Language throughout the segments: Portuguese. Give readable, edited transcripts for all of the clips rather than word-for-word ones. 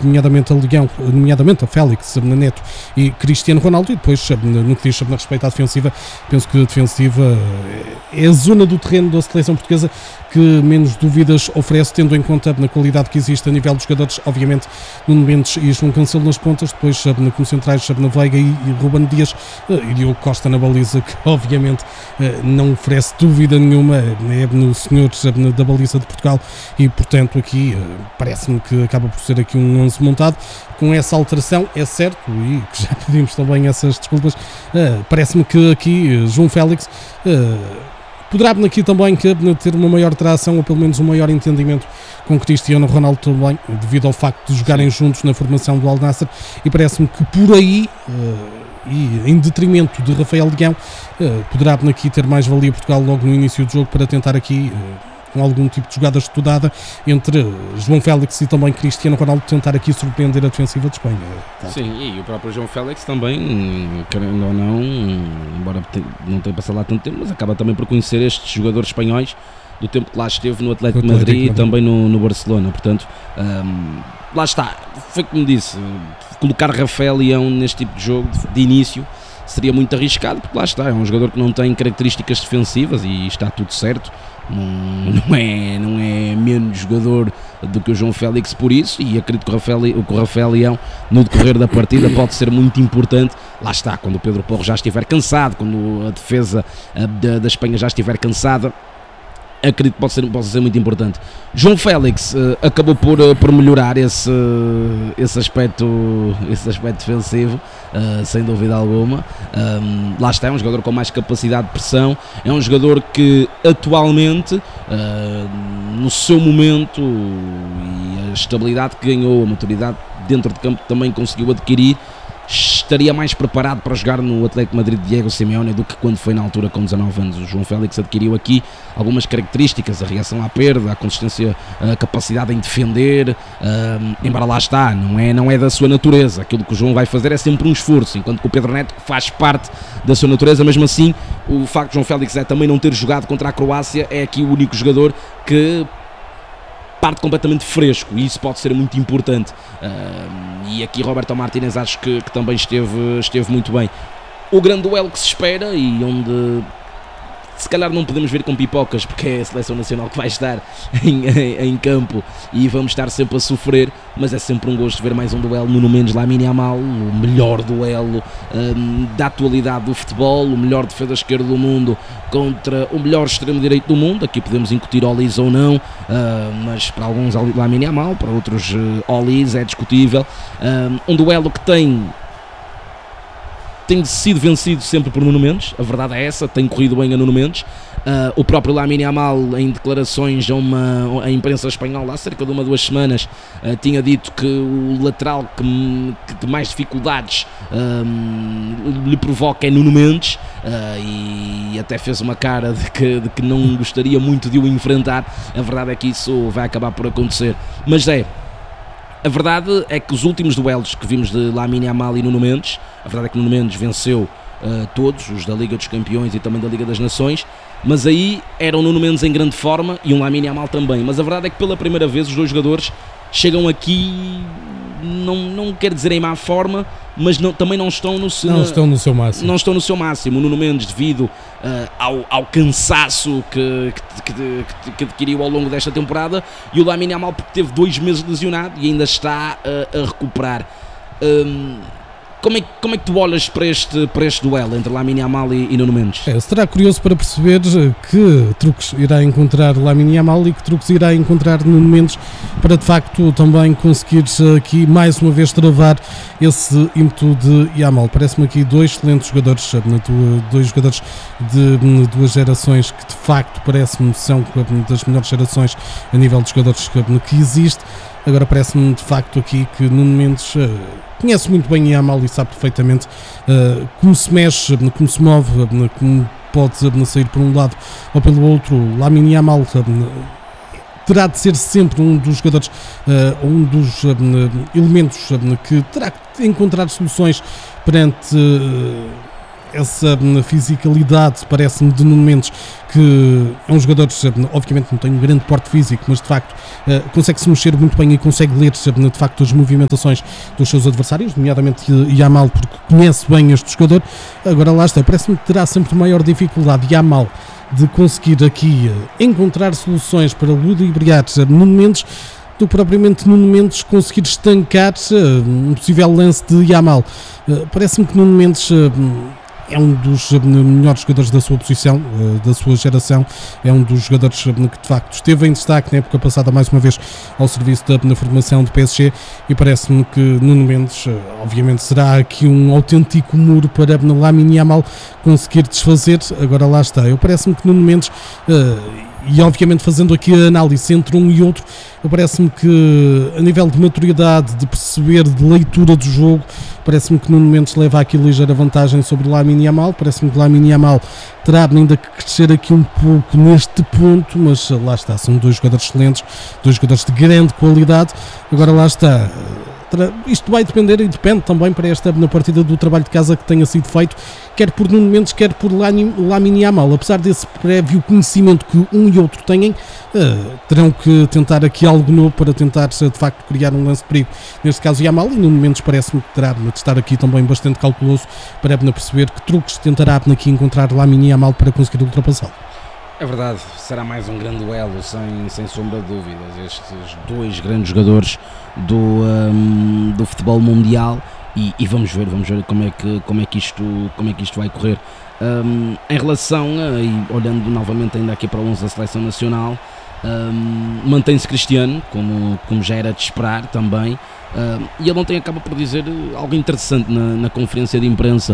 nomeadamente a Félix Neto e Cristiano Ronaldo. E depois, no que diz na respeito à defensiva, penso que a defensiva é a zona do terreno da seleção portuguesa que menos dúvidas oferece, tendo em conta na qualidade que existe a nível dos jogadores, obviamente Nuno Mendes e João Cancelo nas pontas, depois como centrais na Veiga e Ruben Dias e Diogo Costa na baliza, que obviamente não oferece dúvida nenhuma, é no senhor da baliza de Portugal, e portanto aqui parece-me que acaba por ser aqui um 11 montado com essa alteração, é certo, e que já pedimos também essas desculpas. Parece-me que aqui João Félix poderá aqui também ter uma maior tração, ou pelo menos um maior entendimento com Cristiano Ronaldo também, devido ao facto de jogarem juntos na formação do Al Nassr, e parece-me que por aí, e em detrimento de Rafael Leão, poderá aqui ter mais valia Portugal logo no início do jogo para tentar aqui, com algum tipo de jogada estudada entre João Félix e também Cristiano Ronaldo, tentar aqui surpreender a defensiva de Espanha. Sim, e o próprio João Félix também, querendo ou não, embora não tenha passado lá tanto tempo, mas acaba também por conhecer estes jogadores espanhóis do tempo que lá esteve no Atlético de Madrid e também no Barcelona. Portanto, lá está, foi como disse, colocar Rafael Leão neste tipo de jogo de início seria muito arriscado, porque lá está, é um jogador que não tem características defensivas e está tudo certo. Não é menos jogador do que o João Félix por isso, e acredito que o Rafael Leão no decorrer da partida pode ser muito importante. Lá está, quando o Pedro Porro já estiver cansado, quando a defesa da Espanha já estiver cansada, acredito que pode ser muito importante. João Félix acabou por melhorar esse aspecto defensivo, sem dúvida alguma. Lá está, é um jogador com mais capacidade de pressão, é um jogador que atualmente, no seu momento, e a estabilidade que ganhou, a maturidade dentro de campo também conseguiu adquirir, estaria mais preparado para jogar no Atlético de Madrid de Diego Simeone do que quando foi na altura com 19 anos. O João Félix adquiriu aqui algumas características, a reação à perda, a consistência, a capacidade em defender, embora lá está, não é da sua natureza. Aquilo que o João vai fazer é sempre um esforço, enquanto que o Pedro Neto faz parte da sua natureza. Mesmo assim, o facto de João Félix também não ter jogado contra a Croácia, é aqui o único jogador que parte completamente fresco, e isso pode ser muito importante. E aqui Roberto Martínez acho que também esteve muito bem. O grande duelo que se espera, e onde se calhar não podemos ver com pipocas, porque é a seleção nacional que vai estar em campo e vamos estar sempre a sofrer, mas é sempre um gosto ver mais um duelo. Nuno Mendes, Lamine Yamal, o melhor duelo da atualidade do futebol, o melhor defesa esquerdo do mundo contra o melhor extremo direito do mundo. Aqui podemos incutir Olis ou não, mas para alguns Lamine Yamal, para outros Olis, é discutível. Um duelo que tem sido vencido sempre por Nuno Mendes, a verdade é essa, tem corrido bem a Nuno Mendes. O próprio Lamine Yamal, em declarações à imprensa espanhola há cerca de 1 ou 2 semanas, tinha dito que o lateral que mais dificuldades lhe provoca é Nuno Mendes, e até fez uma cara de que não gostaria muito de o enfrentar. A verdade é que isso vai acabar por acontecer, mas a verdade é que os últimos duelos que vimos de Lamine Yamal e Nuno Mendes, a verdade é que Nuno Mendes venceu todos, os da Liga dos Campeões e também da Liga das Nações, mas aí era o Nuno Mendes em grande forma e um Lamine Yamal também. Mas a verdade é que pela primeira vez os dois jogadores chegam aqui, não quero dizer em má forma, mas também não estão no seu máximo. Não estão no seu máximo. O Nuno Mendes, devido ao cansaço que adquiriu ao longo desta temporada, e o Lamine Yamal porque teve 2 meses lesionado e ainda está a recuperar. Como é que tu olhas para este duelo entre Lamine Yamal e Nuno Mendes? Será curioso para perceber que truques irá encontrar Lamine Yamal e que truques irá encontrar Nuno Mendes para de facto também conseguir aqui mais uma vez travar esse ímpeto de Yamal. Parece-me aqui 2 excelentes jogadores, 2 jogadores de 2 gerações que de facto parece-me são das melhores gerações a nível de jogadores que existe. Agora parece-me de facto aqui que Nuno Mendes conhece muito bem Yamal e sabe perfeitamente como se mexe, como se move, como pode sair por um lado ou pelo outro. Lamine Yamal terá de ser sempre um dos jogadores, um dos elementos que terá que encontrar soluções perante essa fisicalidade, parece-me, de Nuno Mendes, que é um jogador, obviamente não tem um grande porte físico, mas de facto consegue-se mexer muito bem e consegue ler de facto as movimentações dos seus adversários, nomeadamente Yamal, porque conhece bem este jogador. Agora lá está, parece-me que terá sempre maior dificuldade Yamal de conseguir aqui encontrar soluções para ludibriar Nuno Mendes, do que propriamente Nuno Mendes conseguir estancar um possível lance de Yamal. Parece-me que Nuno Mendes é um dos melhores jogadores da sua posição, da sua geração, é um dos jogadores que de facto esteve em destaque na época passada, mais uma vez ao serviço na formação do PSG, e parece-me que Nuno Mendes obviamente será aqui um autêntico muro para Lamine Yamal conseguir desfazer. Agora lá está, parece-me que Nuno Mendes, e obviamente fazendo aqui a análise entre um e outro, parece-me que a nível de maturidade, de perceber, de leitura do jogo, parece-me que Nuno Mendes leva aqui ligeira vantagem sobre o Lamine Yamal. Parece-me que o Lamine Yamal terá ainda que crescer aqui um pouco neste ponto, mas lá está, são dois jogadores excelentes, dois jogadores de grande qualidade. Agora lá está, isto vai depender, e depende também para esta na partida, do trabalho de casa que tenha sido feito, quer por Nuno Mendes, quer por Lamine Yamal. Apesar desse prévio conhecimento que um e outro têm, terão que tentar aqui algo novo para tentar de facto criar um lance de perigo, neste caso Yamal, e Nuno Mendes parece-me que terá de estar aqui também bastante cauteloso para perceber que truques tentará aqui encontrar Lamine Yamal para conseguir ultrapassá-lo. É verdade, será mais um grande duelo, sem sombra de dúvidas. Estes dois grandes jogadores do futebol mundial, e vamos ver como é que isto vai correr. Em relação e olhando novamente ainda aqui para o 11 da Seleção Nacional, mantém-se Cristiano, como já era de esperar também, e ele ontem acaba por dizer algo interessante na conferência de imprensa,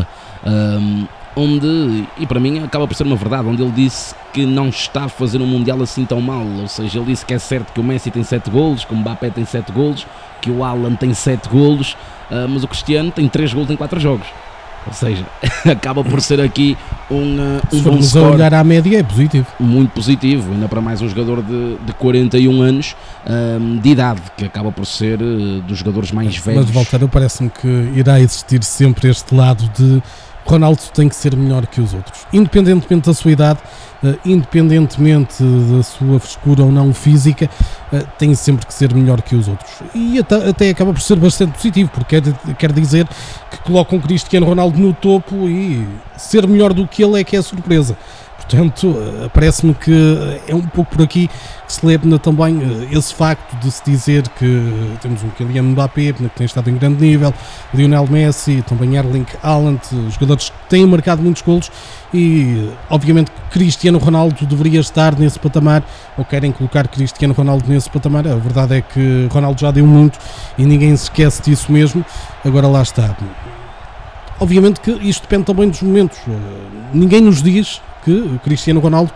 onde, e para mim acaba por ser uma verdade, onde ele disse que não está a fazer um Mundial assim tão mal. Ou seja, ele disse que é certo que o Messi tem 7 golos, que o Mbappé tem 7 golos, que o Haaland tem 7 golos, mas o Cristiano tem 3 golos em 4 jogos. Ou seja, acaba por ser aqui se formos a olhar à média, é positivo. Muito positivo, ainda para mais um jogador de 41 anos de idade, que acaba por ser dos jogadores mais velhos. Mas, Walter, parece-me que irá existir sempre este lado de Ronaldo tem que ser melhor que os outros, independentemente da sua idade, independentemente da sua frescura ou não física, tem sempre que ser melhor que os outros, e até acaba por ser bastante positivo, porque quer dizer que colocam Cristiano Ronaldo no topo, e ser melhor do que ele é que é a surpresa. Portanto, parece-me que é um pouco por aqui que se leva também esse facto de se dizer que temos um Kylian Mbappé, que tem estado em grande nível, Lionel Messi, também Erling Haaland, jogadores que têm marcado muitos golos, e obviamente Cristiano Ronaldo deveria estar nesse patamar, ou querem colocar Cristiano Ronaldo nesse patamar. A verdade é que Ronaldo já deu muito e ninguém se esquece disso mesmo. Agora lá está. Obviamente que isto depende também dos momentos. Ninguém nos diz que o Cristiano Ronaldo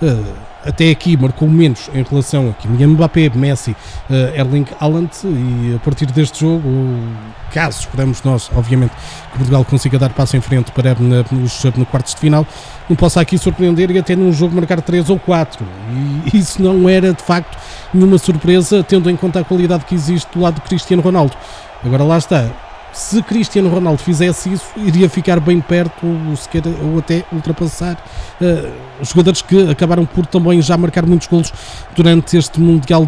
até aqui marcou menos em relação a Kylian Mbappé, Messi, Erling Haaland, e a partir deste jogo, caso esperamos nós, obviamente, que Portugal consiga dar passo em frente para nos quartos de final, não possa aqui surpreender e até num jogo marcar 3 ou 4, e isso não era de facto nenhuma surpresa, tendo em conta a qualidade que existe do lado de Cristiano Ronaldo. Agora lá está. Se Cristiano Ronaldo fizesse isso, iria ficar bem perto ou até ultrapassar os jogadores que acabaram por também já marcar muitos golos durante este Mundial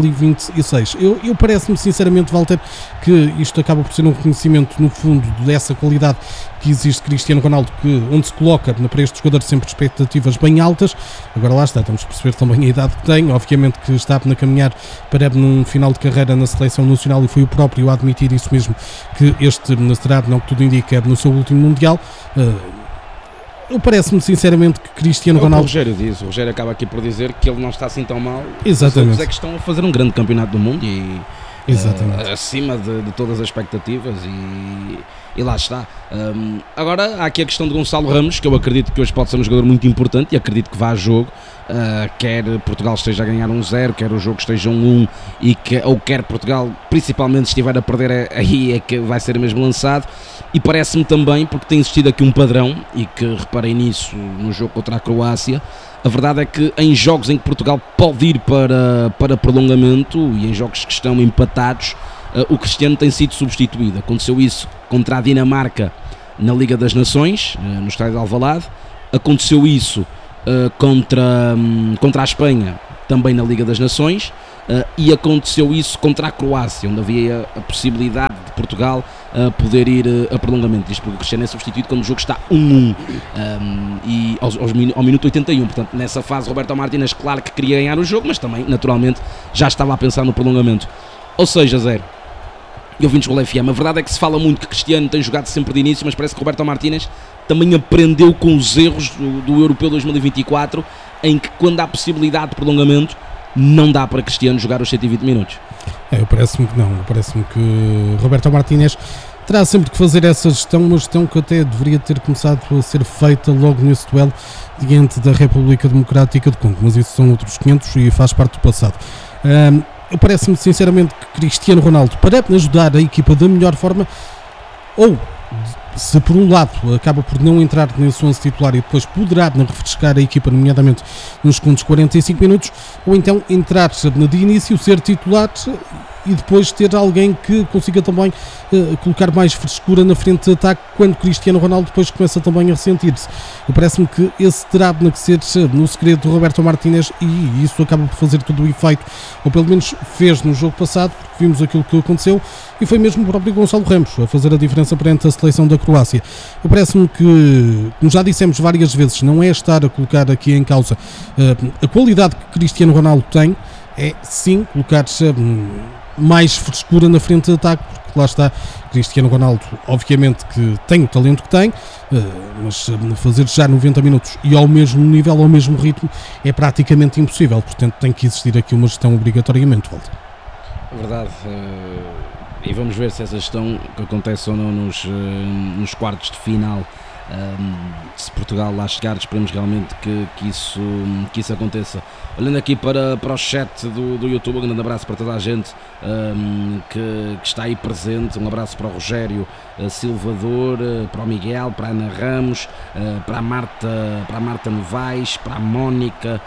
2026. Eu parece-me sinceramente, Walter, que isto acaba por ser um reconhecimento no fundo dessa qualidade que existe Cristiano Ronaldo, onde se coloca para estes jogadores sempre expectativas bem altas. Agora lá está, temos de perceber também a idade que tem, obviamente que está a caminhar para num final de carreira na Seleção Nacional, e foi o próprio a admitir isso mesmo, que este será, não que tudo indica, no seu último Mundial. Eu parece-me sinceramente que Cristiano Ronaldo... O Rogério acaba aqui por dizer que ele não está assim tão mal. Exatamente. Os é que estão a fazer um grande campeonato do mundo e acima de todas as expectativas, e lá está. Agora há aqui a questão de Gonçalo Ramos, que eu acredito que hoje pode ser um jogador muito importante, e acredito que vá a jogo, quer Portugal esteja a ganhar 1-0, quer o jogo esteja 1-1, ou quer Portugal principalmente estiver a perder, aí é que vai ser mesmo lançado. E parece-me também, porque tem existido aqui um padrão, e que reparei nisso no jogo contra a Croácia, a verdade é que em jogos em que Portugal pode ir para prolongamento, e em jogos que estão empatados, o Cristiano tem sido substituído. Aconteceu isso contra a Dinamarca na Liga das Nações, no estádio de Alvalade. Aconteceu isso contra a Espanha, também na Liga das Nações, e aconteceu isso contra a Croácia, onde havia a possibilidade de Portugal poder ir a prolongamento. Isto porque o Cristiano é substituído quando o jogo está 1-1 e ao minuto 81. Portanto, nessa fase, Roberto Martínez, claro que queria ganhar o jogo, mas também, naturalmente, já estava a pensar no prolongamento. Ou seja, Zé e ouvintes do Gol FM, a verdade é que se fala muito que Cristiano tem jogado sempre de início, mas parece que Roberto Martínez também aprendeu com os erros do Europeu 2024, em que quando há possibilidade de prolongamento não dá para Cristiano jogar os 120 minutos. Parece-me que não, parece-me que Roberto Martínez terá sempre que fazer essa gestão, uma gestão que até deveria ter começado a ser feita logo nesse duelo diante da República Democrática do Congo, mas isso são outros 500 e faz parte do passado. Parece-me sinceramente que Cristiano Ronaldo, para ajudar a equipa da melhor forma, ou se por um lado acaba por não entrar nesse 11 titular e depois poderá refrescar a equipa, nomeadamente nos segundos 45 minutos, ou então entrar de início, ser titular e depois ter alguém que consiga também colocar mais frescura na frente de ataque quando Cristiano Ronaldo depois começa também a ressentir-se. Parece-me que esse terá de ser no segredo do Roberto Martínez, e isso acaba por fazer todo o efeito, ou pelo menos fez no jogo passado, porque vimos aquilo que aconteceu, e foi mesmo o próprio Gonçalo Ramos a fazer a diferença perante a seleção da Croácia. Parece-me que, como já dissemos várias vezes, não é estar a colocar aqui em causa a qualidade que Cristiano Ronaldo tem, é sim colocar-se mais frescura na frente de ataque, porque lá está, Cristiano Ronaldo obviamente que tem o talento que tem, mas fazer já 90 minutos e ao mesmo nível, ao mesmo ritmo, é praticamente impossível. Portanto tem que existir aqui uma gestão obrigatoriamente, Walter. Verdade, e vamos ver se essa gestão que acontece ou não nos quartos de final, se Portugal lá chegar, esperemos realmente que isso aconteça. Olhando aqui para o chat do YouTube, um grande abraço para toda a gente que está aí presente, um abraço para o Rogério Silvador, para o Miguel, para a Ana Ramos, para a Marta Novaes, para a Mónica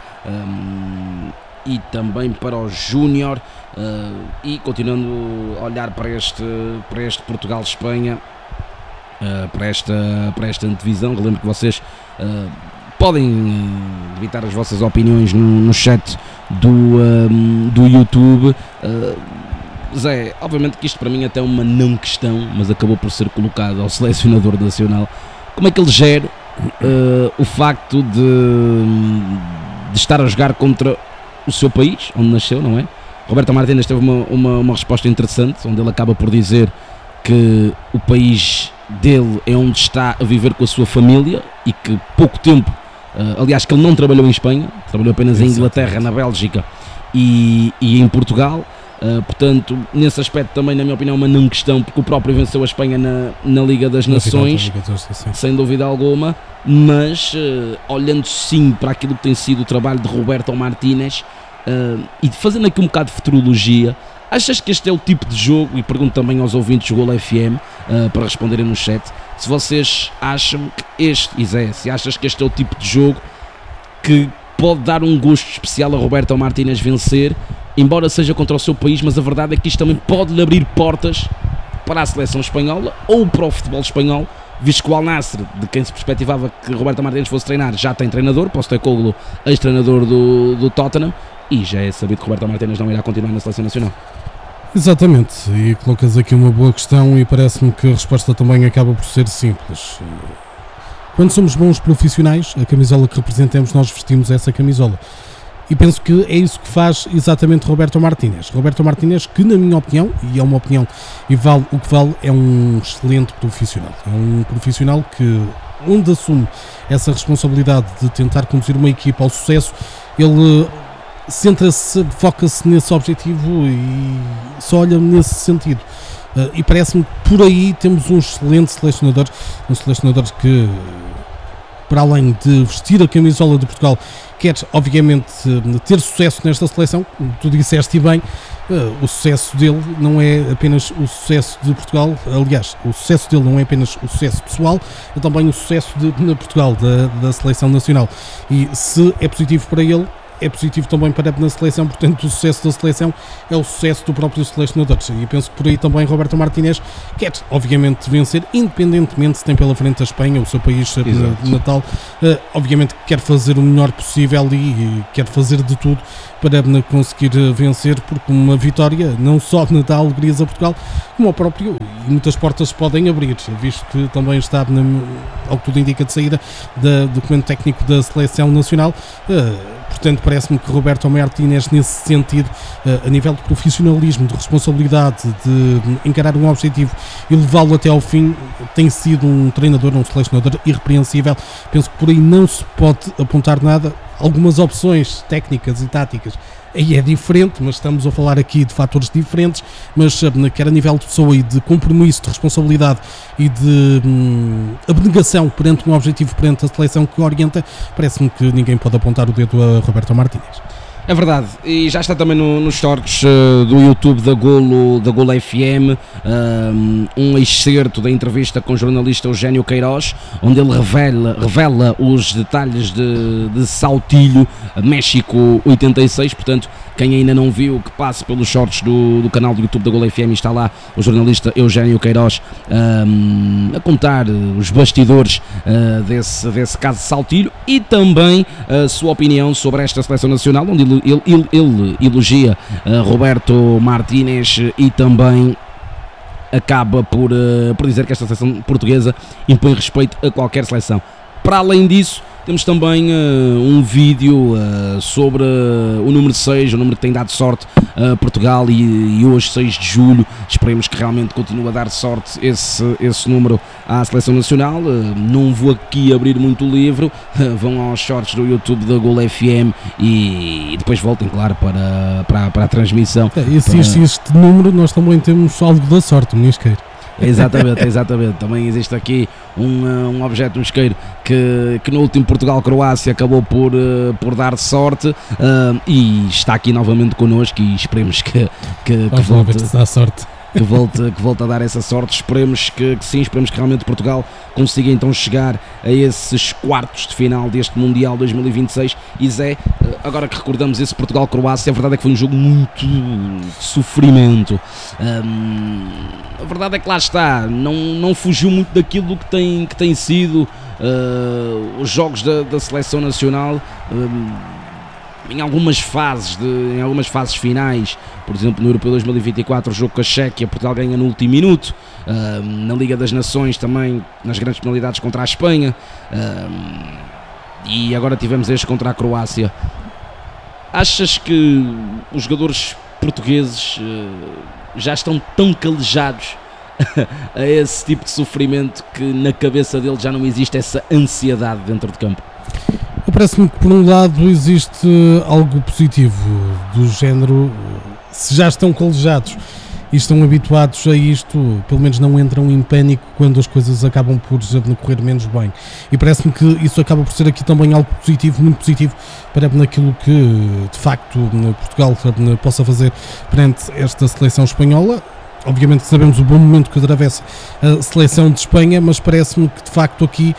e também para o Júnior, e continuando a olhar para este Portugal-Espanha, para esta antevisão. Relembro que vocês podem evitar as vossas opiniões no chat do YouTube. Zé, obviamente que isto para mim até é uma não questão, mas acabou por ser colocado ao selecionador nacional. Como é que ele gera o facto de estar a jogar contra o seu país, onde nasceu, não é? Roberto Martínez teve uma resposta interessante, onde ele acaba por dizer que o país dele é onde está a viver com a sua família e que pouco tempo, aliás, que ele não trabalhou em Espanha, trabalhou apenas em Inglaterra, na Bélgica e em Portugal. Portanto, nesse aspecto também, na minha opinião, uma não questão, porque o próprio venceu a Espanha na Liga das Nações, sem dúvida alguma, mas olhando sim para aquilo que tem sido o trabalho de Roberto Martínez, e fazendo aqui um bocado de futurologia, achas que este é o tipo de jogo, e pergunto também aos ouvintes do Gol FM para responderem no chat, se vocês acham que se achas que este é o tipo de jogo que pode dar um gosto especial a Roberto Martínez vencer, embora seja contra o seu país, mas a verdade é que isto também pode lhe abrir portas para a seleção espanhola ou para o futebol espanhol, visto que o Al Nassr, de quem se perspectivava que Roberto Martínez fosse treinar, já tem treinador, Postecoglou, ex-treinador do Tottenham, e já é sabido que Roberto Martínez não irá continuar na seleção nacional. Exatamente, e colocas aqui uma boa questão e parece-me que a resposta também acaba por ser simples. Quando somos bons profissionais, a camisola que representamos, nós vestimos essa camisola. E penso que é isso que faz exatamente Roberto Martínez. Roberto Martínez, que na minha opinião, e é uma opinião e vale o que vale, é um excelente profissional. É um profissional que, onde assume essa responsabilidade de tentar conduzir uma equipa ao sucesso, ele centra-se, foca-se nesse objetivo e só olha nesse sentido. E parece-me que por aí temos um excelente selecionador, um selecionador que, para além de vestir a camisola de Portugal, quer obviamente ter sucesso nesta seleção. Tu disseste bem, o sucesso dele não é apenas o sucesso de Portugal, aliás, o sucesso dele não é apenas o sucesso pessoal, é também o sucesso de Portugal, da seleção nacional. E se é positivo para ele, é positivo também para a seleção, portanto o sucesso da seleção é o sucesso do próprio selecionador, e penso que por aí também Roberto Martínez quer obviamente vencer, independentemente se tem pela frente a Espanha, o seu país natal, obviamente quer fazer o melhor possível e quer fazer de tudo para conseguir vencer, porque uma vitória não só dá alegrias a Portugal, como ao próprio, e muitas portas podem abrir, visto que também está, ao que tudo indica, de saída do documento técnico da seleção nacional. Portanto, parece-me que Roberto Martínez, nesse sentido, a nível de profissionalismo, de responsabilidade, de encarar um objetivo e levá-lo até ao fim, tem sido um treinador, um selecionador irrepreensível. Penso que por aí não se pode apontar nada. Algumas opções técnicas e táticas aí é diferente, mas estamos a falar aqui de fatores diferentes, mas quer a nível de pessoa e de compromisso, de responsabilidade e de abnegação perante um objetivo, perante a seleção que orienta, parece-me que ninguém pode apontar o dedo a Roberto Martínez. É verdade, e já está também nos shorts do YouTube da Golo FM um excerto da entrevista com o jornalista Eugénio Queiroz, onde ele revela os detalhes de Saltilho, México 86, portanto quem ainda não viu, que passe pelos shorts do canal do YouTube da Golo FM, está lá o jornalista Eugénio Queiroz a contar os bastidores desse caso de Saltilho e também a sua opinião sobre esta seleção nacional, onde ele elogia Roberto Martínez e também acaba por dizer que esta seleção portuguesa impõe respeito a qualquer seleção. Para além disso, temos também um vídeo sobre o número 6, o número que tem dado sorte a Portugal, e hoje, 6 de julho, esperemos que realmente continue a dar sorte esse número à seleção nacional. Não vou aqui abrir muito o livro, vão aos shorts do YouTube da Golo FM e depois voltem, claro, para a transmissão. E se este número, nós também temos algo da sorte, meu isqueiro. Exatamente. Também existe aqui um objeto no isqueiro que no último Portugal-Croácia acabou por dar sorte, e está aqui novamente connosco, e esperemos que volte a sorte. Que volte a dar essa sorte. Esperemos que sim, esperemos que realmente Portugal consiga então chegar a esses quartos de final deste Mundial 2026. E Zé, agora que recordamos esse Portugal-Croácia, a verdade é que foi um jogo muito de sofrimento. A verdade é que lá está, não fugiu muito daquilo que tem sido os jogos da seleção nacional. Em algumas fases finais, por exemplo no Europeu 2024, o jogo com a Chequia, Portugal ganha no último minuto, na Liga das Nações também, nas grandes penalidades contra a Espanha, e agora tivemos este contra a Croácia. Achas que os jogadores portugueses já estão tão calejados a esse tipo de sofrimento que na cabeça deles já não existe essa ansiedade dentro de campo? Parece-me que por um lado existe algo positivo, do género, se já estão calejados e estão habituados a isto, pelo menos não entram em pânico quando as coisas acabam por correr menos bem, e parece-me que isso acaba por ser aqui também algo positivo, muito positivo, para naquilo que de facto Portugal possa fazer perante esta seleção espanhola. Obviamente que sabemos o bom momento que atravessa a seleção de Espanha, mas parece-me que de facto aqui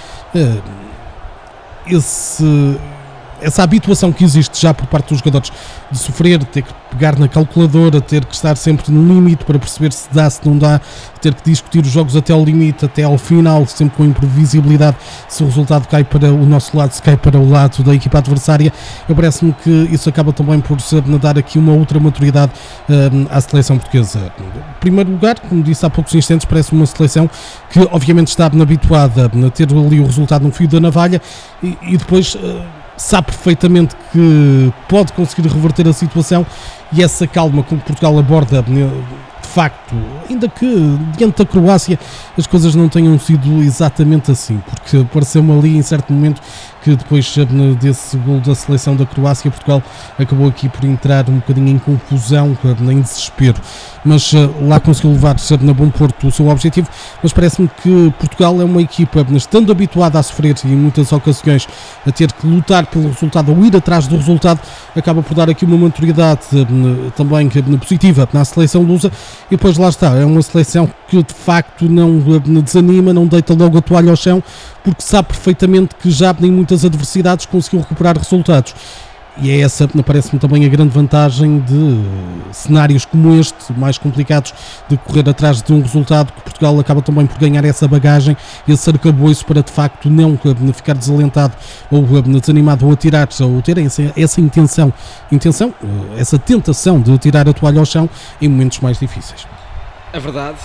essa habituação que existe já por parte dos jogadores de sofrer, de ter que pegar na calculadora, ter que estar sempre no limite para perceber se dá, se não dá, ter que discutir os jogos até ao limite, até ao final, sempre com imprevisibilidade, se o resultado cai para o nosso lado, se cai para o lado da equipa adversária. Parece-me que isso acaba também por dar aqui uma outra maturidade à seleção portuguesa. Em primeiro lugar, como disse há poucos instantes, parece uma seleção que obviamente está habituada a ter ali o resultado no fio da navalha e depois sabe perfeitamente que pode conseguir reverter a situação, e essa calma com que Portugal aborda, de facto, ainda que diante da Croácia as coisas não tenham sido exatamente assim, porque pareceu-me ali em certo momento que depois desse gol da seleção da Croácia, Portugal acabou aqui por entrar um bocadinho em confusão, em desespero, mas lá conseguiu levar na bom porto o seu objetivo. Mas parece-me que Portugal é uma equipa, estando habituada a sofrer e em muitas ocasiões a ter que lutar pelo resultado ou ir atrás do resultado, acaba por dar aqui uma maturidade também positiva na seleção lusa. E depois lá está, é uma seleção que de facto não desanima, não deita logo a toalha ao chão, porque sabe perfeitamente que já em muitas adversidades conseguiu recuperar resultados. E é essa, parece-me, também a grande vantagem de cenários como este, mais complicados, de correr atrás de um resultado, que Portugal acaba também por ganhar essa bagagem, esse arcabouço para de facto não ficar desalentado ou desanimado ou atirar-se, ou ter essa intenção, essa tentação de tirar a toalha ao chão em momentos mais difíceis. É verdade.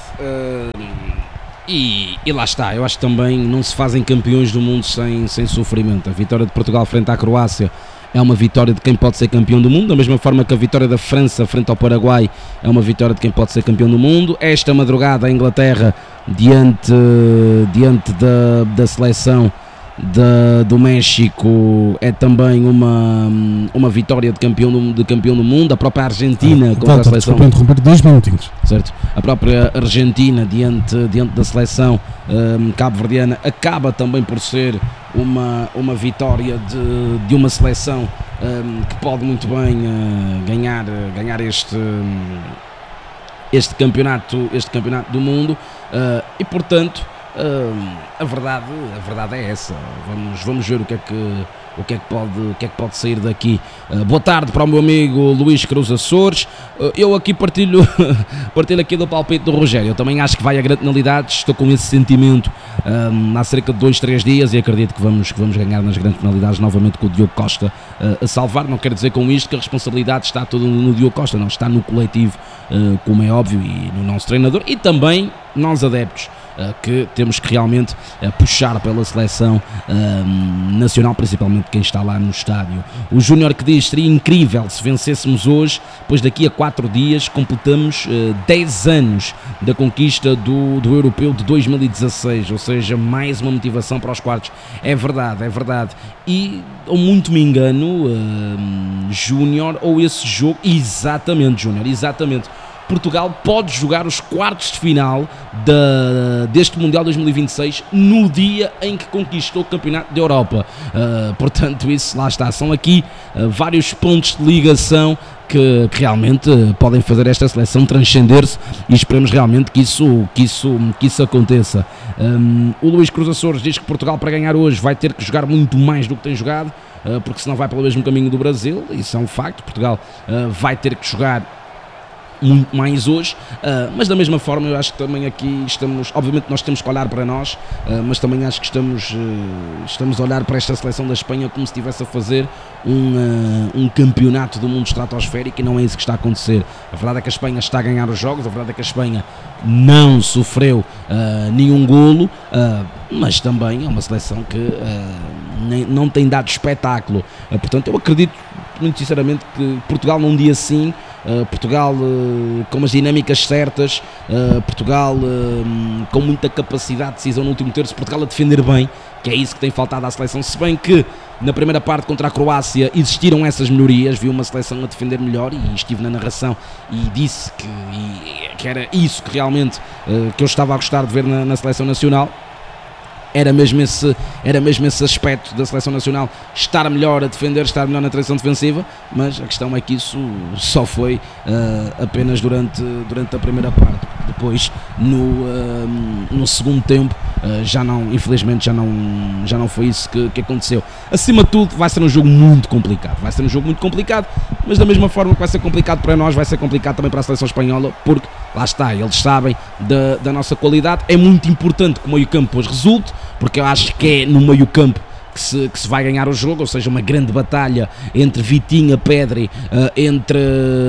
E lá está, eu acho que também não se fazem campeões do mundo sem sofrimento. A vitória de Portugal frente à Croácia é uma vitória de quem pode ser campeão do mundo, da mesma forma que a vitória da França frente ao Paraguai é uma vitória de quem pode ser campeão do mundo. Esta madrugada a Inglaterra diante da seleção do México é também uma vitória de campeão do mundo. A própria Argentina contra a seleção. Desculpa interromper, 2 minutinhos. Certo. A própria Argentina diante da seleção cabo-verdiana acaba também por ser uma vitória de uma seleção que pode muito bem ganhar este campeonato do mundo, e portanto a verdade é essa. Vamos ver o que é que pode sair daqui. Boa tarde para o meu amigo Luís Cruz Açores. Eu aqui partilho aqui do palpite do Rogério. Eu também acho que vai a grande penalidades. Estou com esse sentimento há cerca de 2-3 dias e acredito que vamos ganhar nas grandes penalidades novamente, com o Diogo Costa a salvar. Não quero dizer com isto que a responsabilidade está toda no Diogo Costa, não, está no coletivo, como é óbvio, e no nosso treinador e também nós adeptos, que temos que realmente puxar pela seleção nacional, principalmente quem está lá no estádio. O Júnior que diz: seria incrível se vencêssemos hoje, pois daqui a 4 dias completamos 10 anos da conquista do Europeu de 2016, ou seja, mais uma motivação para os quartos. É verdade. E, ou muito me engano, Júnior, ou esse jogo, exatamente, Júnior, exatamente. Portugal pode jogar os quartos de final deste Mundial 2026 no dia em que conquistou o Campeonato da Europa. Portanto, isso lá está. São aqui vários pontos de ligação que realmente podem fazer esta seleção transcender-se, e esperemos realmente que isso aconteça. O Luís Cruz Açores diz que Portugal, para ganhar hoje, vai ter que jogar muito mais do que tem jogado, porque senão vai pelo mesmo caminho do Brasil. Isso é um facto. Portugal vai ter que jogar muito mais hoje, mas da mesma forma eu acho que também aqui estamos, obviamente nós temos que olhar para nós, mas também acho que estamos a olhar para esta seleção da Espanha como se estivesse a fazer um campeonato do mundo estratosférico, e não é isso que está a acontecer. A verdade é que a Espanha está a ganhar os jogos, a verdade é que a Espanha não sofreu nenhum golo, mas também é uma seleção que não tem dado espetáculo. Portanto, eu acredito muito sinceramente que Portugal num dia assim, Portugal com as dinâmicas certas, Portugal com muita capacidade de decisão no último terço, Portugal a defender bem, que é isso que tem faltado à seleção. Se bem que na primeira parte contra a Croácia existiram essas melhorias, vi uma seleção a defender melhor, e estive na narração e disse que era isso que realmente que eu estava a gostar de ver na seleção nacional. Era mesmo esse aspecto da seleção nacional, estar melhor a defender, estar melhor na transição defensiva, mas a questão é que isso só foi apenas durante a primeira parte. Depois, no segundo tempo, infelizmente já não foi isso que aconteceu. Acima de tudo, vai ser um jogo muito complicado, mas da mesma forma que vai ser complicado para nós, vai ser complicado também para a seleção espanhola, porque lá está, eles sabem da nossa qualidade. É muito importante que o meio-campo hoje resulte, porque eu acho que é no meio-campo que se vai ganhar o jogo, ou seja, uma grande batalha entre Vitinha, Pedri, entre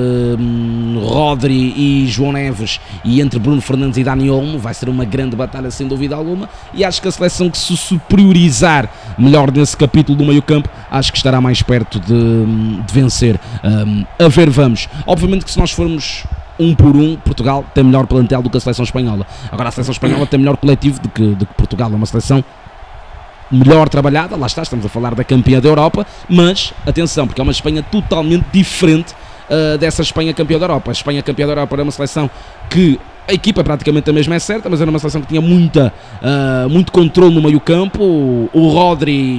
Rodri e João Neves, e entre Bruno Fernandes e Dani Olmo. Vai ser uma grande batalha, sem dúvida alguma, e acho que a seleção que se superiorizar melhor nesse capítulo do meio-campo, acho que estará mais perto de vencer. A ver, vamos. Obviamente que se nós formos um por um, Portugal tem melhor plantel do que a seleção espanhola. Agora, a seleção espanhola tem melhor coletivo do que Portugal. É uma seleção melhor trabalhada, lá está, estamos a falar da campeã da Europa, mas atenção, porque é uma Espanha totalmente diferente dessa Espanha campeã da Europa. A Espanha campeã da Europa era uma seleção que a equipa praticamente a mesma, é certa, mas era uma seleção que tinha muito controle no meio campo. O Rodri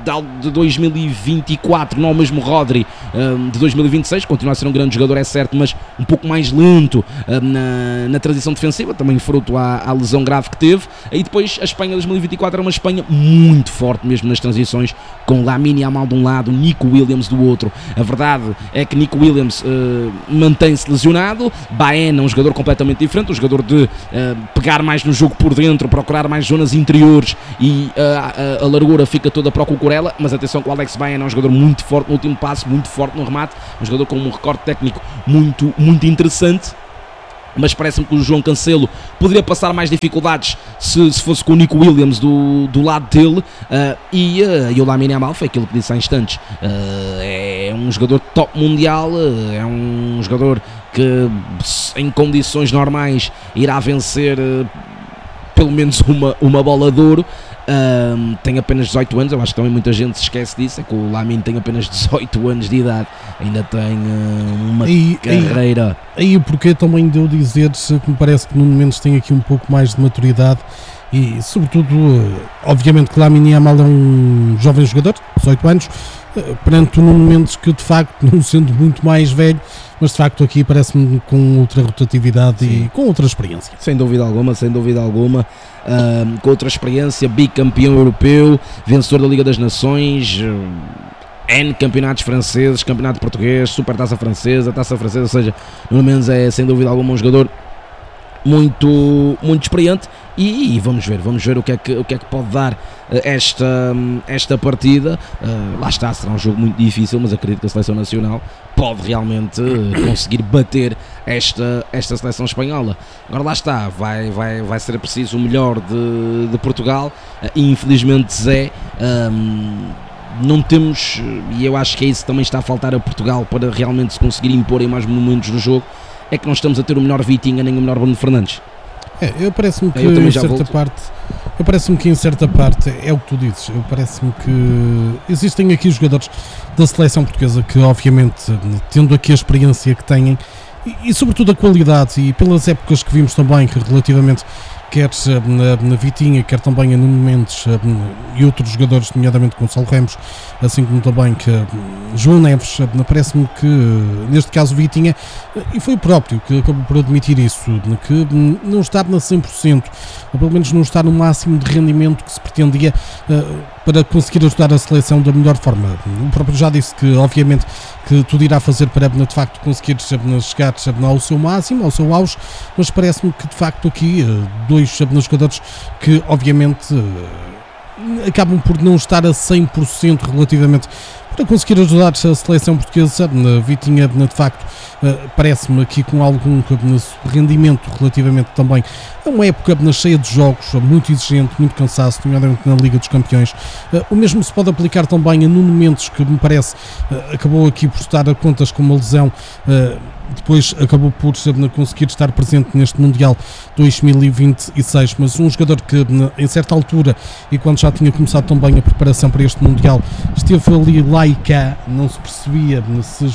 de 2024, não o mesmo Rodri de 2026, continua a ser um grande jogador, é certo, mas um pouco mais lento na transição defensiva, também fruto à lesão grave que teve. E depois a Espanha 2024 era uma Espanha muito forte mesmo nas transições, com Lamine Yamal de um lado, Nico Williams do outro. A verdade é que Nico Williams mantém-se lesionado, Baena, um jogador completamente diferente, um jogador de pegar mais no jogo por dentro, procurar mais zonas interiores, e a largura fica toda para o Cucurella. Mas atenção que o Alex Baena é um jogador muito forte no último passo, muito forte no remate, um jogador com um recorde técnico muito, muito interessante. Mas parece-me que o João Cancelo poderia passar mais dificuldades se fosse com o Nico Williams do lado dele, e o Lamine Yamal foi aquilo que disse há instantes, é um jogador top mundial, é um jogador que em condições normais irá vencer pelo menos uma bola de ouro. Tem apenas 18 anos, eu acho que também muita gente se esquece disso, é que o Lamine tem apenas 18 anos de idade, ainda tem uma carreira. Aí o porquê também de eu dizer que me parece que Nuno Mendes tem aqui um pouco mais de maturidade e sobretudo, obviamente que Lamine Yamal é um jovem jogador, 18 anos, perante o Nuno Mendes que de facto, não sendo muito mais velho, mas de facto aqui parece-me com outra rotatividade. Sim. E com outra experiência. Sem dúvida alguma, com outra experiência, bicampeão europeu, vencedor da Liga das Nações, N campeonatos franceses, campeonato português, supertaça francesa, taça francesa, ou seja, Nuno Mendes é sem dúvida alguma um jogador muito, muito experiente, e vamos ver o que é que pode dar esta partida. Lá está, será um jogo muito difícil, mas acredito que a Seleção Nacional pode realmente conseguir bater esta Seleção Espanhola. Agora lá está, vai ser preciso o melhor de Portugal, e infelizmente Zé, não temos, e eu acho que é isso que também está a faltar a Portugal para realmente se conseguir impor em mais momentos do jogo, é que não estamos a ter o melhor Vitinha nem o melhor Bruno Fernandes. Parece-me que em certa parte é o que tu dizes. Parece-me que existem aqui jogadores da seleção portuguesa que, obviamente, tendo aqui a experiência que têm e sobretudo a qualidade, e pelas épocas que vimos também, que relativamente quer na Vitinha, quer também a Nuno Mendes e outros jogadores, nomeadamente Gonçalo Ramos, assim como também que João Neves, parece-me que neste caso Vitinha, e foi o próprio que acabou por admitir isso, que não está na 100%, ou pelo menos não está no máximo de rendimento que se pretendia para conseguir ajudar a seleção da melhor forma. O próprio já disse que obviamente que tudo irá fazer para de facto conseguir chegar ao seu máximo, ao seu auge, mas parece-me que de facto aqui dois jogadores que obviamente acabam por não estar a 100% relativamente para conseguir ajudar a seleção portuguesa. Vitinha de facto parece-me aqui com algum rendimento relativamente também a uma época cheia de jogos, muito exigente, muito cansaço, nomeadamente na Liga dos Campeões. O mesmo se pode aplicar também a Nuno Mendes, que me parece acabou aqui por estar a contas com uma lesão, depois acabou por conseguir estar presente neste Mundial 2026, mas um jogador que em certa altura, e quando já tinha começado também a preparação para este Mundial, esteve ali lá e cá, não se percebia se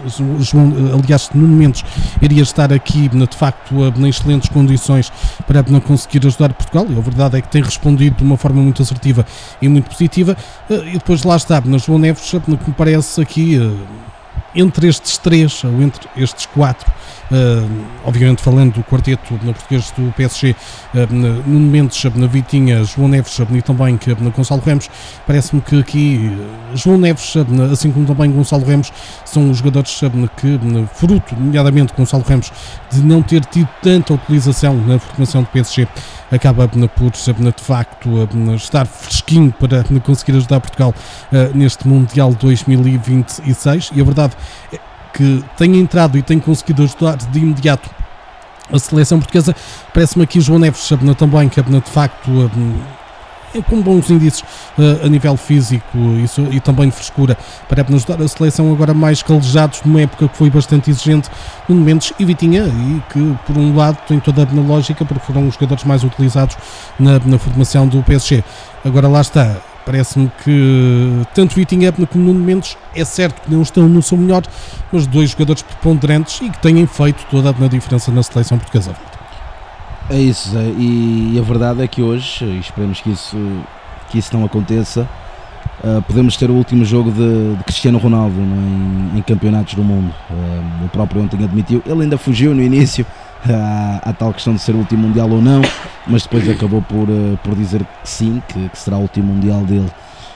aliás Nuno Mendes iria estar aqui de facto em excelentes condições para conseguir ajudar Portugal, e a verdade é que tem respondido de uma forma muito assertiva e muito positiva. E depois lá está, João Neves, que me parece aqui entre estes três, ou entre estes quatro, obviamente falando do quarteto na português do PSG, Nuno Mendes, na Vitinha, João Neves e também na Gonçalo Ramos, parece-me que aqui João Neves, assim como também Gonçalo Ramos, são os jogadores que, fruto, nomeadamente Gonçalo Ramos, de não ter tido tanta utilização na formação do PSG, acaba por de facto estar fresquinho para conseguir ajudar Portugal neste Mundial 2026, e a verdade é que tem entrado e tem conseguido ajudar de imediato a seleção portuguesa. Parece-me aqui João Neves também, que de facto com bons indícios a nível físico e também de frescura, para nos ajudar a seleção agora mais calejados numa época que foi bastante exigente. Nuno Mendes e Vitinha, e que por um lado tem toda a lógica, porque foram os jogadores mais utilizados na formação do PSG. Agora lá está, parece-me que tanto Vitinha como Nuno Mendes, é certo que não estão no seu melhor, mas dois jogadores preponderantes e que têm feito toda a diferença na seleção portuguesa. É isso, e a verdade é que hoje, e esperemos que isso não aconteça, podemos ter o último jogo de Cristiano Ronaldo em campeonatos do mundo. O próprio ontem admitiu, ele ainda fugiu no início à tal questão de ser o último Mundial ou não, mas depois acabou por dizer que sim, que será o último Mundial dele.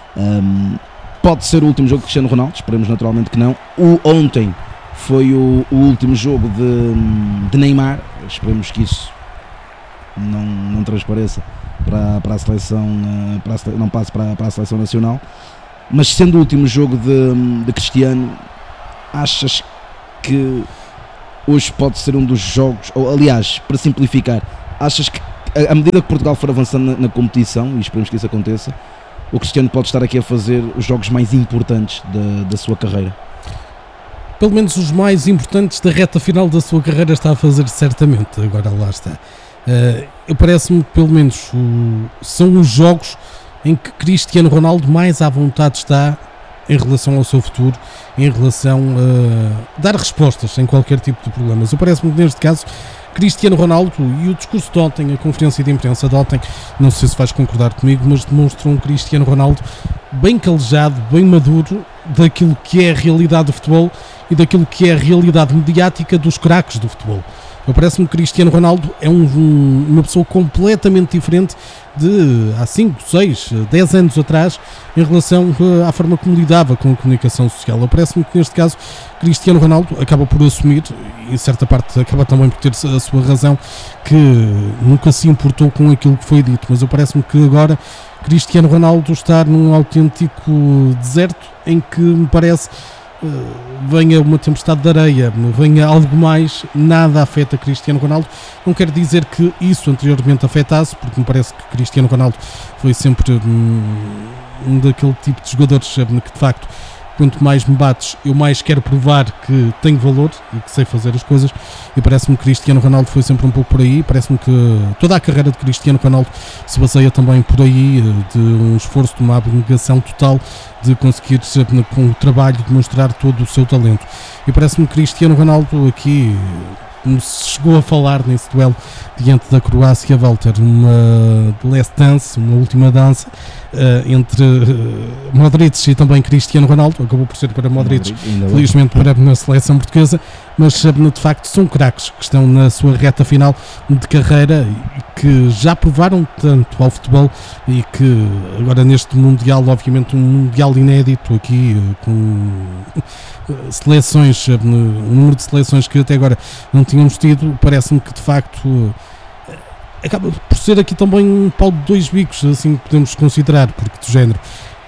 Pode ser o último jogo de Cristiano Ronaldo, esperemos naturalmente que não. Ontem foi o último jogo de Neymar, esperemos que isso não transpareça para a seleção, não passe para a seleção nacional. Mas sendo o último jogo de Cristiano, achas que hoje pode ser um dos jogos, ou aliás, para simplificar, achas que à medida que Portugal for avançando na competição, e esperemos que isso aconteça, o Cristiano pode estar aqui a fazer os jogos mais importantes da sua carreira? Pelo menos os mais importantes da reta final da sua carreira está a fazer certamente, agora lá está. Parece-me que pelo menos são os jogos em que Cristiano Ronaldo mais à vontade está em relação ao seu futuro, em relação a dar respostas em qualquer tipo de problemas. Parece-me que neste caso Cristiano Ronaldo, e o discurso de ontem, a conferência de imprensa de ontem, não sei se vais concordar comigo, mas demonstra um Cristiano Ronaldo bem calejado, bem maduro daquilo que é a realidade do futebol e daquilo que é a realidade mediática dos craques do futebol. Parece-me que Cristiano Ronaldo é uma pessoa completamente diferente de há 5, 6, 10 anos atrás em relação à forma como lidava com a comunicação social. Parece-me que neste caso Cristiano Ronaldo acaba por assumir, e em certa parte acaba também por ter a sua razão, que nunca se importou com aquilo que foi dito, mas parece-me que agora Cristiano Ronaldo está num autêntico deserto em que me parece venha uma tempestade de areia, venha algo mais, nada afeta Cristiano Ronaldo. Não quero dizer que isso anteriormente afetasse, porque me parece que Cristiano Ronaldo foi sempre um daquele tipo de jogadores que de facto, quanto mais me bates, eu mais quero provar que tenho valor e que sei fazer as coisas, e parece-me que Cristiano Ronaldo foi sempre um pouco por aí. Parece-me que toda a carreira de Cristiano Ronaldo se baseia também por aí, de um esforço, de uma abnegação total, de conseguir, com o trabalho, demonstrar todo o seu talento. E parece-me que Cristiano Ronaldo aqui, como se chegou a falar nesse duelo diante da Croácia, Walter, uma last dance, uma última dança entre Modric e também Cristiano Ronaldo. Acabou por ser para Modric, felizmente para a seleção portuguesa, mas de facto são craques que estão na sua reta final de carreira e que já provaram tanto ao futebol, e que agora neste Mundial, obviamente um Mundial inédito aqui, com seleções, um número de seleções que até agora não tínhamos tido, parece-me que de facto acaba por ser aqui também um pau de dois bicos, assim podemos considerar, porque do género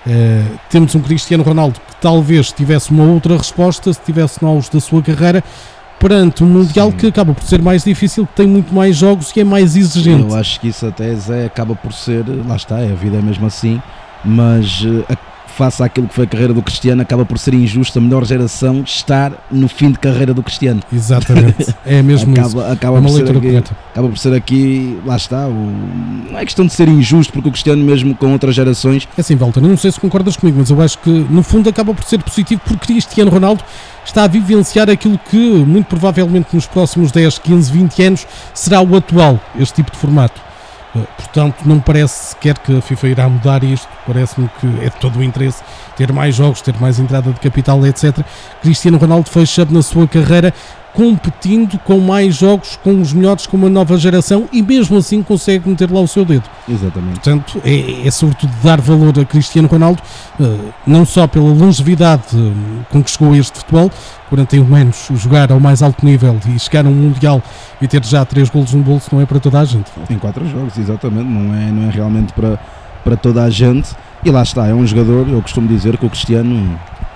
temos um Cristiano Ronaldo que talvez tivesse uma outra resposta se tivesse no auge da sua carreira, perante um Mundial que acaba por ser mais difícil, que tem muito mais jogos e é mais exigente. Eu acho que isso até acaba por ser, lá está, a vida é mesmo assim, mas face àquilo que foi a carreira do Cristiano, acaba por ser injusto a melhor geração estar no fim de carreira do Cristiano. Exatamente, é mesmo acaba por ser aqui, lá está, não é questão de ser injusto, porque o Cristiano mesmo com outras gerações... É assim, Walter, não sei se concordas comigo, mas eu acho que no fundo acaba por ser positivo, porque Cristiano Ronaldo está a vivenciar aquilo que muito provavelmente nos próximos 10, 15, 20 anos será o atual, este tipo de formato. Portanto, não me parece sequer que a FIFA irá mudar isto. Parece-me que é de todo o interesse ter mais jogos, ter mais entrada de capital, etc. Cristiano Ronaldo fecha na sua carreira competindo com mais jogos, com os melhores, com uma nova geração, e mesmo assim consegue meter lá o seu dedo. Exatamente. Portanto, é sobretudo dar valor a Cristiano Ronaldo, não só pela longevidade com que chegou a este futebol, 41 anos, jogar ao mais alto nível e chegar a um Mundial e ter já 3 golos no bolso não é para toda a gente. Em 4 jogos, exatamente, não é realmente para toda a gente, e lá está, é um jogador, eu costumo dizer que o Cristiano,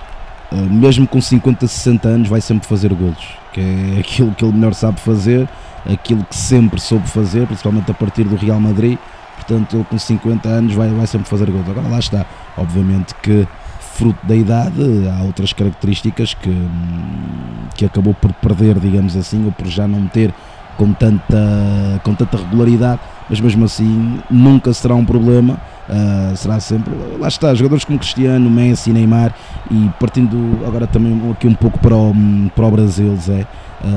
mesmo com 50, 60 anos, vai sempre fazer golos, que é aquilo que ele melhor sabe fazer, aquilo que sempre soube fazer, principalmente a partir do Real Madrid. Portanto, ele com 50 anos vai sempre fazer golos. Agora lá está, obviamente que fruto da idade há outras características que acabou por perder, digamos assim, ou por já não ter com tanta regularidade, mas mesmo assim nunca será um problema. Será sempre, lá está, jogadores como Cristiano, Messi, Neymar, e partindo agora também aqui um pouco para o Brasil, Zé,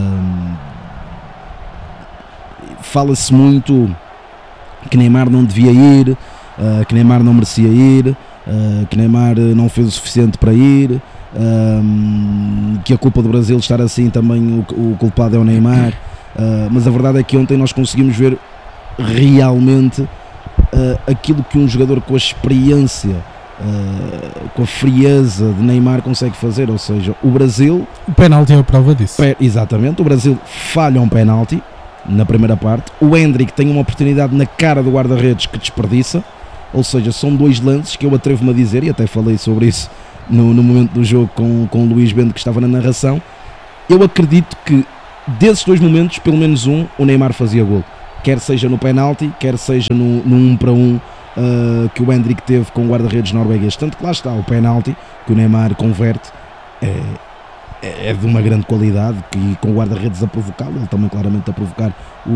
fala-se muito que Neymar não devia ir, que Neymar não merecia ir, que Neymar não fez o suficiente para ir, que a culpa do Brasil estar assim também o culpado é o Neymar, mas a verdade é que ontem nós conseguimos ver realmente aquilo que um jogador com a experiência, com a frieza de Neymar consegue fazer, ou seja, o Brasil... O penalti é a prova disso. Exatamente, o Brasil falha um penalti na primeira parte, o Endrick tem uma oportunidade na cara do guarda-redes que desperdiça, ou seja, são dois lances que eu atrevo-me a dizer, e até falei sobre isso no momento do jogo com o Luís Bento, que estava na narração. Eu acredito que desses dois momentos, pelo menos um, o Neymar fazia golo, quer seja no penalti, quer seja no 1-1 que o Endrick teve com o guarda-redes norueguês. Tanto que lá está, o penalti que o Neymar converte é de uma grande qualidade, e com o guarda-redes a provocá-lo, ele também claramente a provocar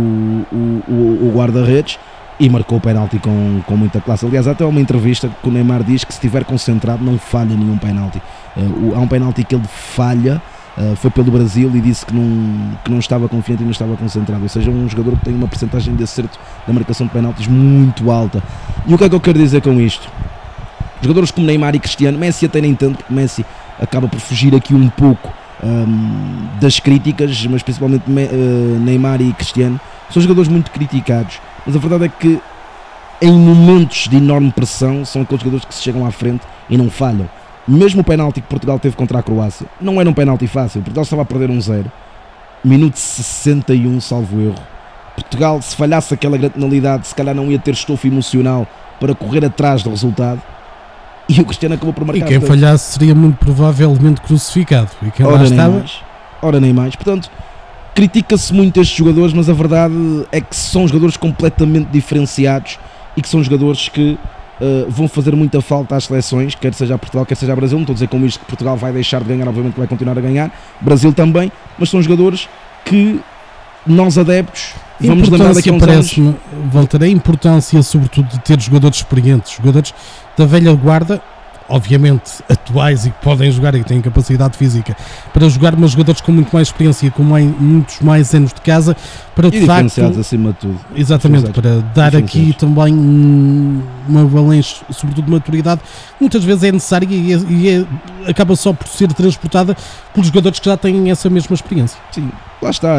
o guarda-redes, e marcou o penalti com muita classe. Aliás, até uma entrevista que o Neymar diz que se estiver concentrado não falha nenhum penalti. Há um penalti que ele falha, foi pelo Brasil, e disse que não estava confiante e não estava concentrado, ou seja, um jogador que tem uma percentagem de acerto da marcação de penaltis muito alta. E o que é que eu quero dizer com isto? Jogadores como Neymar e Cristiano, Messi até nem tanto, porque Messi acaba por fugir aqui um pouco das críticas, mas principalmente Neymar e Cristiano são jogadores muito criticados, mas a verdade é que em momentos de enorme pressão são aqueles jogadores que se chegam à frente e não falham. Mesmo o penalti que Portugal teve contra a Croácia não era um penalti fácil, Portugal estava a perder 1-0, minuto 61, salvo erro. Portugal, se falhasse aquela grande penalidade, se calhar não ia ter estofo emocional para correr atrás do resultado, e o Cristiano acabou por marcar. E quem falhasse seria muito provavelmente crucificado, e quem lá estava... Ora nem mais, portanto, critica-se muito estes jogadores, mas a verdade é que são jogadores completamente diferenciados e que são jogadores que vão fazer muita falta às seleções, quer seja a Portugal, quer seja a Brasil. Não estou a dizer com isto que Portugal vai deixar de ganhar, obviamente que vai continuar a ganhar, Brasil também, mas são jogadores que nós adeptos vamos lembrar daqui a uns anos. Walter, a importância sobretudo de ter jogadores experientes, jogadores da velha guarda, obviamente atuais e que podem jogar e que têm capacidade física para jogar, mas jogadores com muito mais experiência, com muitos mais anos de casa, para de facto, acima de tudo, exatamente, para dar aqui também uma valência, sobretudo de maturidade, muitas vezes é necessária e acaba só por ser transportada pelos jogadores que já têm essa mesma experiência. Sim, lá está,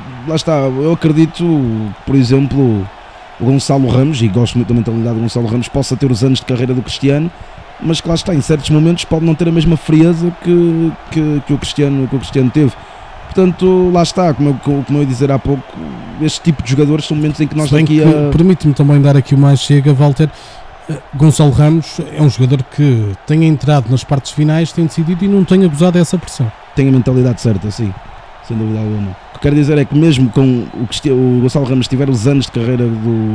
eu acredito, por exemplo, o Gonçalo Ramos, e gosto muito da mentalidade do Gonçalo Ramos, possa ter os anos de carreira do Cristiano, mas que lá está, em certos momentos pode não ter a mesma frieza que o Cristiano teve. Portanto, lá está, como eu ia dizer há pouco, este tipo de jogadores são momentos em que nós daqui a... Permite-me também dar aqui uma chega, Walter. Gonçalo Ramos é um jogador que tem entrado nas partes finais, tem decidido e não tem abusado dessa pressão. Tem a mentalidade certa, sim, sem dúvida alguma. O que quero dizer é que mesmo com o Gonçalo Ramos tiver os anos de carreira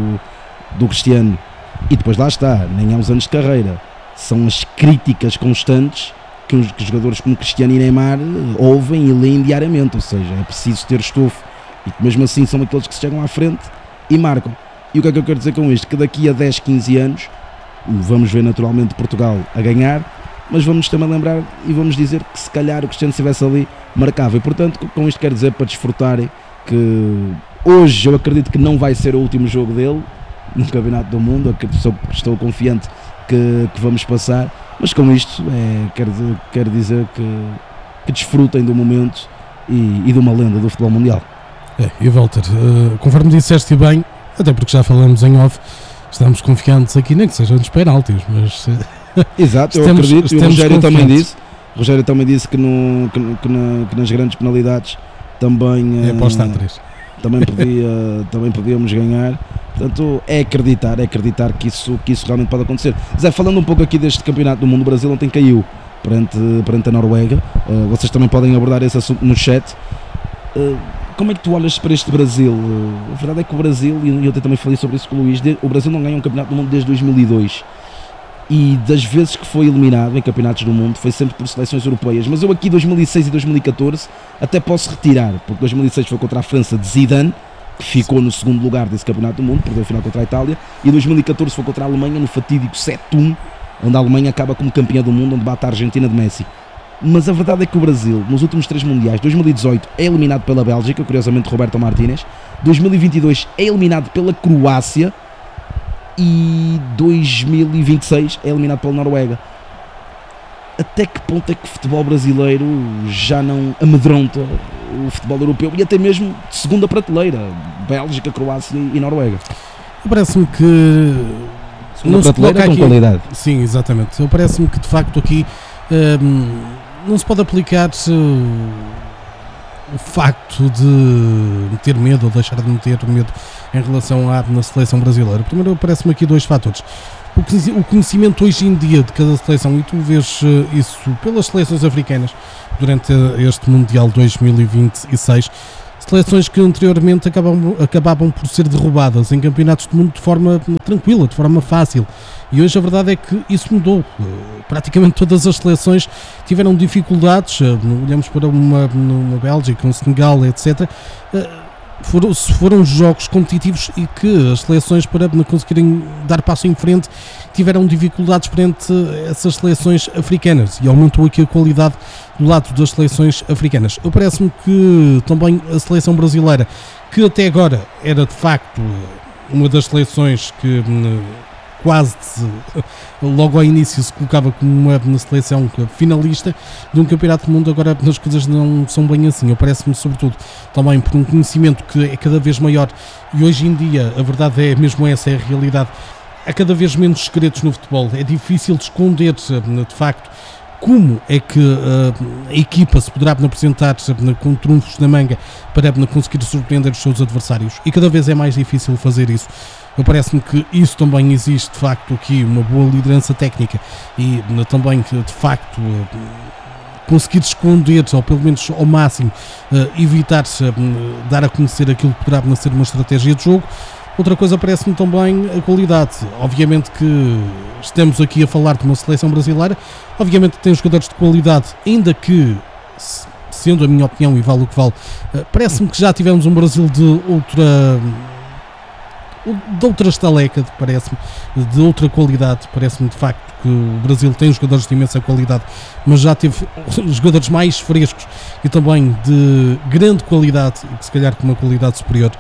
do Cristiano, e depois lá está, nem há os anos de carreira, são as críticas constantes que os jogadores como Cristiano e Neymar ouvem e leem diariamente, ou seja, é preciso ter estofo, e que mesmo assim são aqueles que se chegam à frente e marcam. E o que é que eu quero dizer com isto? Que daqui a 10, 15 anos vamos ver naturalmente Portugal a ganhar, mas vamos também lembrar e vamos dizer que se calhar o Cristiano estivesse ali marcava, e portanto com isto quero dizer para desfrutarem que hoje eu acredito que não vai ser o último jogo dele no Campeonato do Mundo, estou confiante que vamos passar, mas com isto quero dizer que desfrutem do momento e de uma lenda do futebol mundial. E Walter, conforme disseste bem, até porque já falamos em off, estamos confiantes aqui, nem que sejam nos penaltis, mas... Exato, eu acredito, e o Rogério também disse que nas grandes penalidades também... É apostar a 3. Também podíamos ganhar. Portanto, é acreditar que isso realmente pode acontecer. Zé, falando um pouco aqui deste Campeonato do Mundo, o Brasil ontem caiu perante a Noruega. Vocês também podem abordar esse assunto no chat. Como é que tu olhas para este Brasil? A verdade é que o Brasil, e eu também falei sobre isso com o Luís, o Brasil não ganha um Campeonato do Mundo desde 2002. E das vezes que foi eliminado em campeonatos do mundo foi sempre por seleções europeias, mas eu aqui 2006 e 2014 até posso retirar, porque 2006 foi contra a França de Zidane, que ficou no segundo lugar desse campeonato do mundo, perdeu a final contra a Itália, e 2014 foi contra a Alemanha no fatídico 7-1, onde a Alemanha acaba como campeã do mundo, onde bate a Argentina de Messi. Mas a verdade é que o Brasil, nos últimos 3 mundiais, 2018 é eliminado pela Bélgica, curiosamente Roberto Martínez, 2022 é eliminado pela Croácia, e 2026 é eliminado pela Noruega. Até que ponto é que o futebol brasileiro já não amedronta o futebol europeu e até mesmo de segunda prateleira, Bélgica, Croácia e Noruega? Parece-me que segunda prateleira com qualidade. Sim, exatamente. Parece-me que de facto aqui não se pode aplicar o facto de ter medo ou deixar de meter medo em relação na seleção brasileira. Primeiro, parece-me aqui dois fatores. O conhecimento hoje em dia de cada seleção, e tu vês isso pelas seleções africanas durante este Mundial 2026, seleções que anteriormente acabavam por ser derrubadas em campeonatos do mundo de forma tranquila, de forma fácil. E hoje a verdade é que isso mudou. Praticamente todas as seleções tiveram dificuldades. Olhamos para uma Bélgica, um Senegal, etc. Foram jogos competitivos e que as seleções, para conseguirem dar passo em frente, tiveram dificuldades perante essas seleções africanas, e aumentou aqui a qualidade do lado das seleções africanas. Parece-me que também a seleção brasileira, que até agora era de facto uma das seleções que quase logo ao início se colocava como uma seleção finalista de um campeonato do mundo, agora as coisas não são bem assim. Parece-me sobretudo também por um conhecimento que é cada vez maior, e hoje em dia a verdade é mesmo essa, é a realidade. Há cada vez menos segredos no futebol, é difícil de esconder de facto como é que a equipa se poderá apresentar com trunfos na manga para conseguir surpreender os seus adversários, e cada vez é mais difícil fazer isso. Parece-me que isso também existe, de facto, aqui uma boa liderança técnica, e também que, de facto, conseguir esconder, ou pelo menos ao máximo evitar dar a conhecer aquilo que poderá ser uma estratégia de jogo. Outra coisa parece-me também a qualidade. Obviamente que estamos aqui a falar de uma seleção brasileira, obviamente que tem jogadores de qualidade, ainda que, sendo a minha opinião e vale o que vale, parece-me que já tivemos um Brasil de outra estaleca, parece-me, de outra qualidade. Parece-me de facto que o Brasil tem jogadores de imensa qualidade, mas já teve jogadores mais frescos e também de grande qualidade, e se calhar com uma qualidade superior.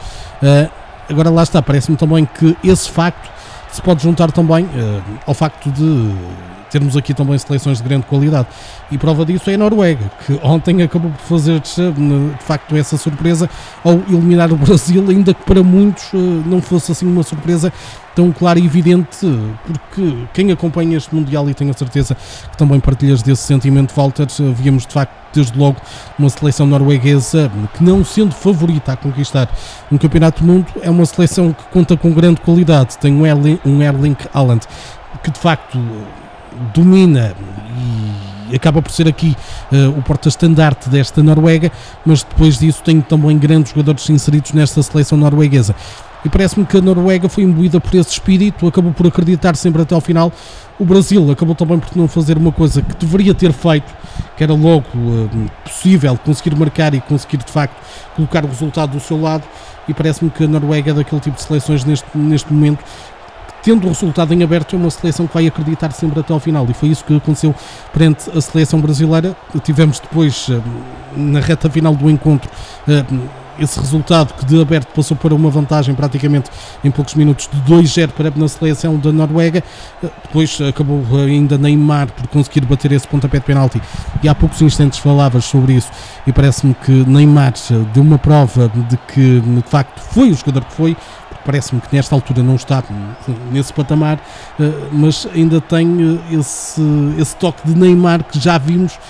Agora lá está, parece-me também que esse facto se pode juntar também ao facto de termos aqui também seleções de grande qualidade, e prova disso é a Noruega, que ontem acabou por fazer de facto essa surpresa ao eliminar o Brasil, ainda que para muitos não fosse assim uma surpresa tão clara e evidente, porque quem acompanha este Mundial, e tenho a certeza que também partilhas desse sentimento, Walter, víamos de facto desde logo uma seleção norueguesa que, não sendo favorita a conquistar um campeonato do mundo, é uma seleção que conta com grande qualidade. Tem um Erling Haaland que de facto domina e acaba por ser aqui o porta-estandarte desta Noruega, mas depois disso tem também grandes jogadores inseridos nesta seleção norueguesa. E parece-me que a Noruega foi imbuída por esse espírito, acabou por acreditar sempre até ao final. O Brasil acabou também por não fazer uma coisa que deveria ter feito, que era logo possível conseguir marcar e conseguir de facto colocar o resultado do seu lado, e parece-me que a Noruega é daquele tipo de seleções neste momento, tendo o resultado em aberto, é uma seleção que vai acreditar sempre até ao final, e foi isso que aconteceu perante a seleção brasileira. Tivemos depois, na reta final do encontro, esse resultado que de aberto passou para uma vantagem praticamente em poucos minutos de 2-0 para na seleção da Noruega. Depois acabou ainda Neymar por conseguir bater esse pontapé de penalti, e há poucos instantes falavas sobre isso, e parece-me que Neymar deu uma prova de que de facto foi o jogador que foi. Parece-me que nesta altura não está nesse patamar, mas ainda tem esse toque de Neymar que já vimos,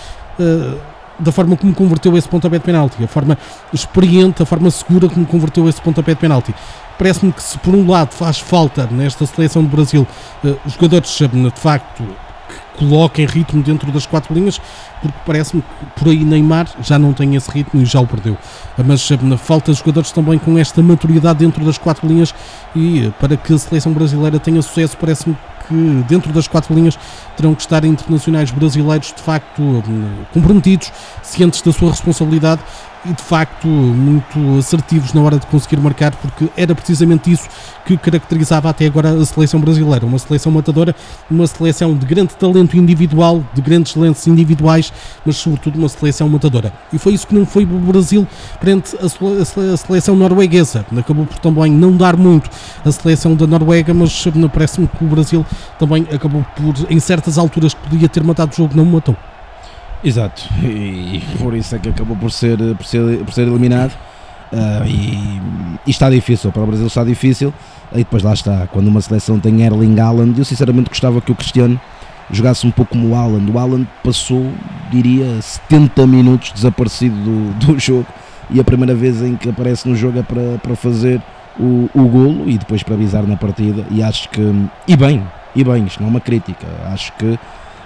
da forma como converteu esse pontapé de penalti, a forma experiente, a forma segura como converteu esse pontapé de penalti. Parece-me que, se por um lado faz falta nesta seleção do Brasil jogadores de facto que coloquem ritmo dentro das quatro linhas, porque parece-me que por aí Neymar já não tem esse ritmo e já o perdeu, mas falta jogadores também com esta maturidade dentro das quatro linhas, e para que a seleção brasileira tenha sucesso, parece-me que dentro das quatro linhas terão que estar internacionais brasileiros de facto comprometidos, cientes da sua responsabilidade, e de facto muito assertivos na hora de conseguir marcar, porque era precisamente isso que caracterizava até agora a seleção brasileira, uma seleção matadora, uma seleção de grande talento individual, de grandes lances individuais, mas sobretudo uma seleção matadora. E foi isso que não foi o Brasil perante a seleção norueguesa. Acabou por também não dar muito a seleção da Noruega, mas parece-me que o Brasil também acabou por, em certas alturas que podia ter matado o jogo, não o matou. Exato, e por isso é que acabou por ser eliminado. E está difícil, para o Brasil está difícil. E depois lá está, quando uma seleção tem Erling Haaland, eu sinceramente gostava que o Cristiano jogasse um pouco como o Haaland. O Haaland passou, diria, 70 minutos desaparecido do jogo, e a primeira vez em que aparece no jogo é para fazer o golo e depois para avisar na partida. E acho que, e bem, isto não é uma crítica, acho que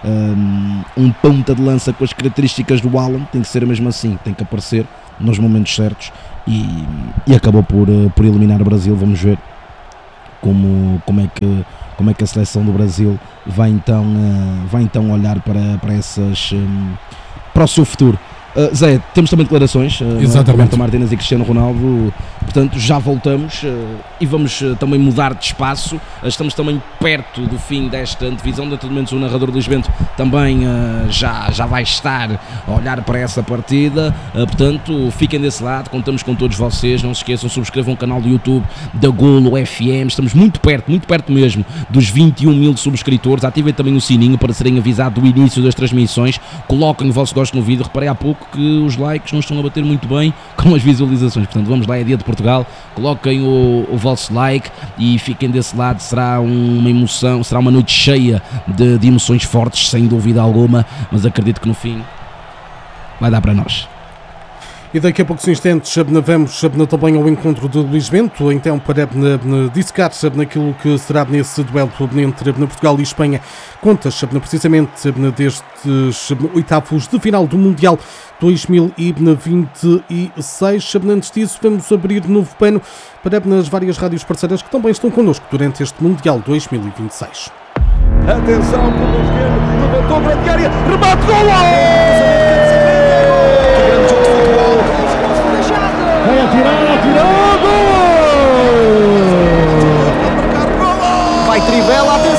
um ponta de lança com as características do Haaland tem que ser mesmo assim, tem que aparecer nos momentos certos, e acabou por eliminar o Brasil. Vamos ver como é que a seleção do Brasil vai então olhar para o seu futuro. Zé, temos também declarações, Roberto Martínez e Cristiano Ronaldo, portanto já voltamos e vamos também mudar de espaço. Estamos também perto do fim desta antevisão, dentro de momentos o narrador Luís Bento também já vai estar a olhar para essa partida, portanto fiquem desse lado, contamos com todos vocês, não se esqueçam, subscrevam o canal do YouTube da Golo FM, estamos muito perto mesmo dos 21 mil subscritores. Ativem também o sininho para serem avisados do início das transmissões, coloquem o vosso gosto no vídeo. Reparei há pouco que os likes não estão a bater muito bem com as visualizações, portanto vamos lá, é dia de Portugal, coloquem o vosso like e fiquem desse lado. Será uma emoção, será uma noite cheia de emoções fortes, sem dúvida alguma, mas acredito que no fim vai dar para nós. E daqui a poucos instantes vamos também ao encontro de Luís Bento, então para dissecar naquilo que será nesse duelo entre Portugal e Espanha, contas precisamente destes oitavos de final do Mundial 2026. Antes disso, vamos abrir novo pano para as várias rádios parceiras que também estão connosco durante este Mundial 2026. Atenção, pelo esquerdo, levantou para a área, remate, gol! Vai atirar, gol! Vai Trivela,